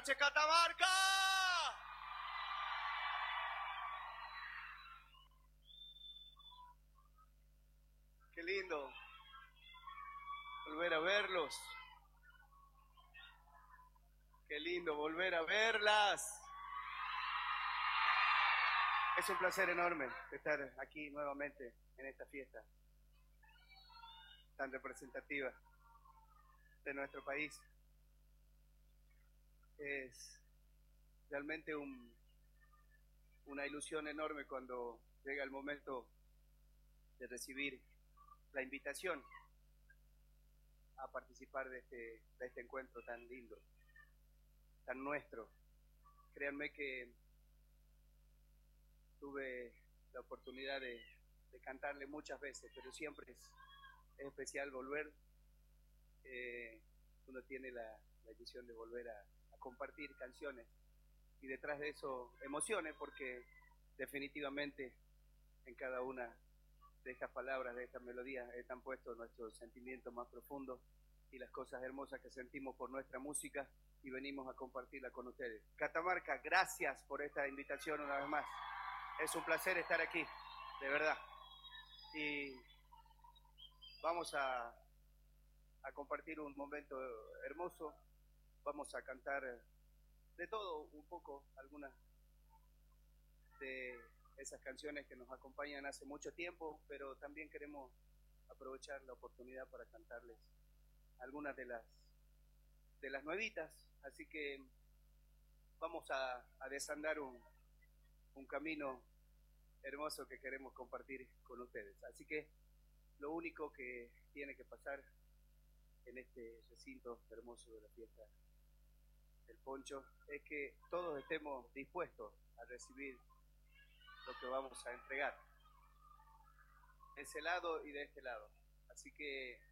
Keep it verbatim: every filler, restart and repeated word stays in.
noches, Catamarca. Qué lindo volver a verlos. Qué lindo volver a verlas. Es un placer enorme estar aquí nuevamente en esta fiesta tan representativa de nuestro país. Es realmente un, una ilusión enorme cuando llega el momento de recibir la invitación a participar de este, de este encuentro tan lindo, tan nuestro. Créanme que tuve la oportunidad de, de cantarle muchas veces, pero siempre es, es especial volver. Eh, uno tiene la, la ilusión de volver a, a compartir canciones y detrás de eso emociones, porque definitivamente en cada una de estas palabras, de estas melodías, están puestos nuestros sentimientos más profundos y las cosas hermosas que sentimos por nuestra música, y venimos a compartirla con ustedes. Catamarca, gracias por esta invitación una vez más. Es un placer estar aquí, de verdad. Y vamos a, a compartir un momento hermoso. Vamos a cantar de todo un poco, algunas de esas canciones que nos acompañan hace mucho tiempo, pero también queremos aprovechar la oportunidad para cantarles algunas de las de las nuevitas, así que vamos a, a desandar un, un camino hermoso que queremos compartir con ustedes. Así que lo único que tiene que pasar en este recinto hermoso de la fiesta del Poncho es que todos estemos dispuestos a recibir lo que vamos a entregar, de ese lado y de este lado. Así que